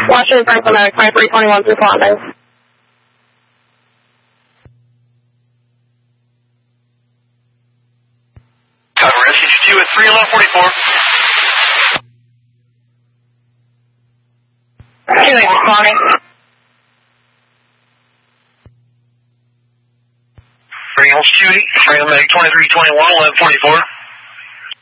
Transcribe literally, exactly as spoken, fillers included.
Washington Franklin Medic, twenty-three twenty-one through Flanders. Tower S C two at three eleven forty-four. Two eight responding. Franklin shooting, Franklin Medic twenty-three twenty-one, eleven forty-four.